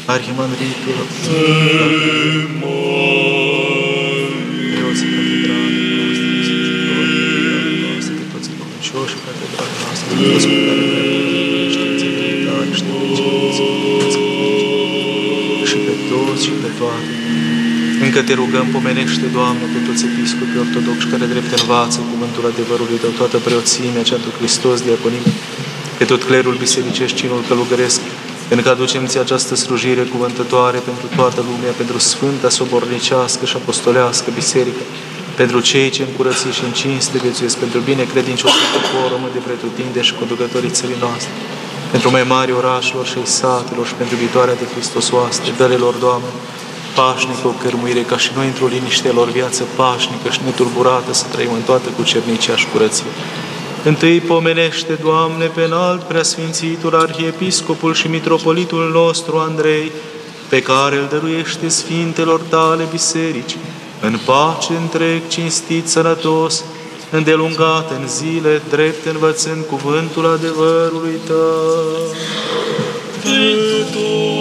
Arhimandritul, preoții catedralei noastre, slujitori noastre, pe toți credincioșii catedralei noastre, pe toți cu care vrem științe militare, și pe toți și pe toate. Încă te rugăm, pomenește, Doamne, pe toți episcopii ortodoxi care drept învață cuvântul adevărului Tău, toată preoțimea cea întru Hristos, diaconim, pe tot clerul bisericesc, cinul călugăresc, pentru că aducem Ție această slujire cuvântătoare pentru toată lumea, pentru Sfânta Sobornicească și Apostolească Biserică, pentru cei ce în curăție și în cinste viețuiesc, pentru bine credinciosul popor, român de pretutinde și conducătorii țării noastre, pentru mai mari orașelor și ai satelor și pentru viitoarea de Hristos oaste, dă-le-lor, Doamne, pașnică o cărmuire, ca și noi într-o liniște lor viață pașnică și netulburată să trăim în toată cucernicia și curăție. Întâi pomenește, Doamne, pe înalt preasfințitul arhiepiscopul și mitropolitul nostru Andrei, pe care îl dăruiește sfintelor Tale biserici, în pace întreg, cinstit, sănătos, îndelungat în zile, drept învățând cuvântul adevărului Tău.